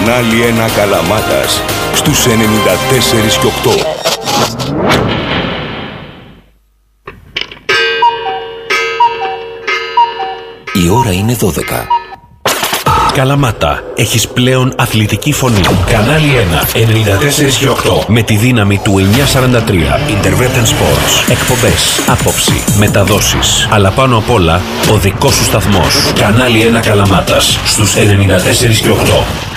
Κανάλι 1 Καλαμάτας στους 94 και 8. Η ώρα είναι 12. Καλαμάτα, έχεις πλέον αθλητική φωνή. Κανάλι 1, 94 και 8. Με τη δύναμη του 943. Intervertent Sports. Εκπομπές, άποψη, μεταδόσεις. Αλλά πάνω απ' όλα, ο δικός σου σταθμός. Κανάλι 1 Καλαμάτας, στους 94 και 8.